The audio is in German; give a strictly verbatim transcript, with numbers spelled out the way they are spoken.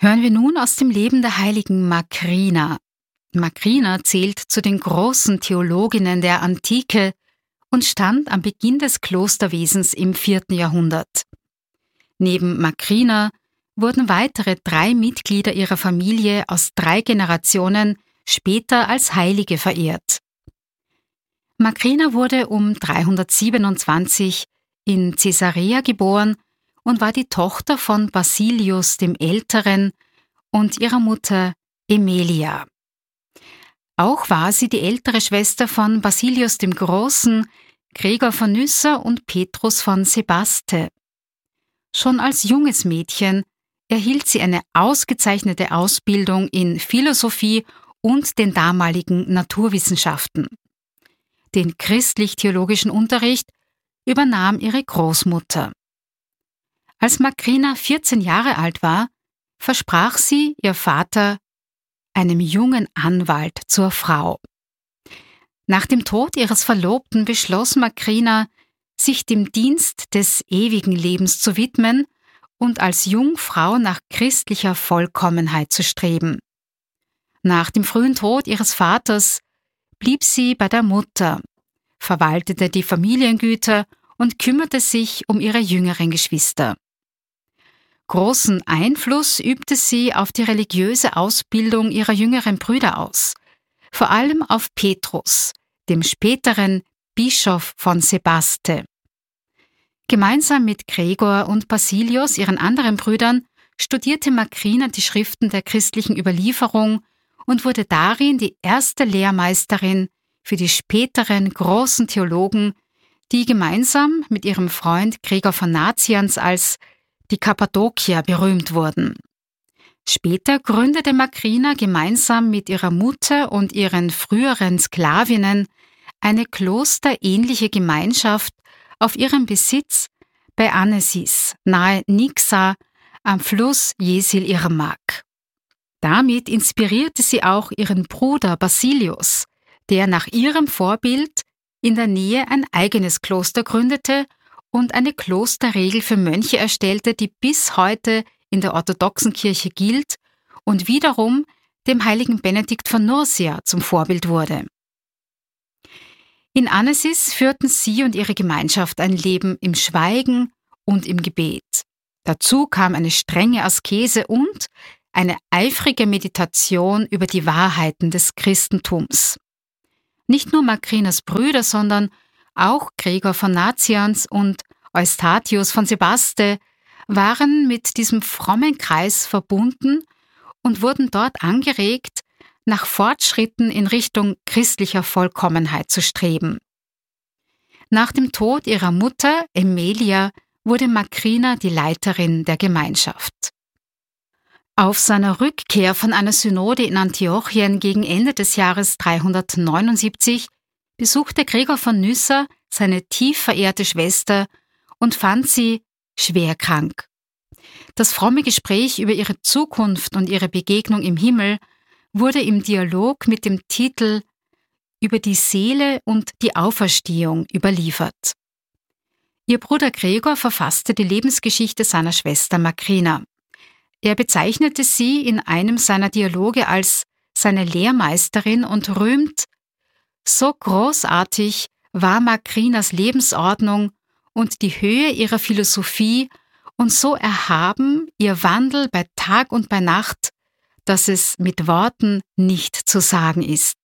Hören wir nun aus dem Leben der heiligen Makrina. Makrina zählt zu den großen Theologinnen der Antike und stand am Beginn des Klosterwesens im vierten Jahrhundert. Neben Makrina wurden weitere drei Mitglieder ihrer Familie aus drei Generationen später als Heilige verehrt. Makrina wurde um dreihundertsiebenundzwanzig in Caesarea geboren und war die Tochter von Basilius dem Älteren und ihrer Mutter Aemilia. Auch war sie die ältere Schwester von Basilius dem Großen, Gregor von Nyssa und Petrus von Sebaste. Schon als junges Mädchen erhielt sie eine ausgezeichnete Ausbildung in Philosophie und den damaligen Naturwissenschaften. Den christlich-theologischen Unterricht übernahm ihre Großmutter. Als Makrina vierzehn Jahre alt war, versprach sie ihr Vater einem jungen Anwalt zur Frau. Nach dem Tod ihres Verlobten beschloss Makrina, sich dem Dienst des ewigen Lebens zu widmen und als Jungfrau nach christlicher Vollkommenheit zu streben. Nach dem frühen Tod ihres Vaters blieb sie bei der Mutter, verwaltete die Familiengüter und kümmerte sich um ihre jüngeren Geschwister. Großen Einfluss übte sie auf die religiöse Ausbildung ihrer jüngeren Brüder aus, vor allem auf Petrus, dem späteren Bischof von Sebaste. Gemeinsam mit Gregor und Basilius, ihren anderen Brüdern, studierte Makrina die Schriften der christlichen Überlieferung und wurde darin die erste Lehrmeisterin für die späteren großen Theologen, die gemeinsam mit ihrem Freund Gregor von Nazianz als die Kappadokier berühmt wurden. Später gründete Makrina gemeinsam mit ihrer Mutter und ihren früheren Sklavinnen eine klosterähnliche Gemeinschaft auf ihrem Besitz bei Anesis, nahe Nixa, am Fluss Jesil Irmak. Damit inspirierte sie auch ihren Bruder Basilius, der nach ihrem Vorbild in der Nähe ein eigenes Kloster gründete und eine Klosterregel für Mönche erstellte, die bis heute in der orthodoxen Kirche gilt und wiederum dem heiligen Benedikt von Nursia zum Vorbild wurde. In Anesis führten sie und ihre Gemeinschaft ein Leben im Schweigen und im Gebet. Dazu kam eine strenge Askese und eine eifrige Meditation über die Wahrheiten des Christentums. Nicht nur Makrinas Brüder, sondern auch Gregor von Nazianz und Eustathius von Sebaste waren mit diesem frommen Kreis verbunden und wurden dort angeregt, nach Fortschritten in Richtung christlicher Vollkommenheit zu streben. Nach dem Tod ihrer Mutter Aemilia wurde Makrina die Leiterin der Gemeinschaft. Auf seiner Rückkehr von einer Synode in Antiochien gegen Ende des Jahres dreihundertneunundsiebzig besuchte Gregor von Nyssa seine tief verehrte Schwester und fand sie schwer krank. Das fromme Gespräch über ihre Zukunft und ihre Begegnung im Himmel wurde im Dialog mit dem Titel Über die Seele und die Auferstehung überliefert. Ihr Bruder Gregor verfasste die Lebensgeschichte seiner Schwester Makrina. Er bezeichnete sie in einem seiner Dialoge als seine Lehrmeisterin und rühmt: So großartig war Makrinas Lebensordnung und die Höhe ihrer Philosophie und so erhaben ihr Wandel bei Tag und bei Nacht, dass es mit Worten nicht zu sagen ist.